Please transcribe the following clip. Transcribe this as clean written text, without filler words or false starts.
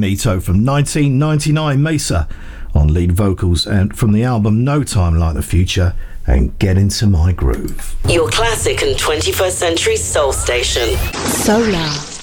Finito from 1999, Mesa on lead vocals, and from the album No Time Like the Future and Get Into My Groove. Your classic and 21st century soul station. Solar.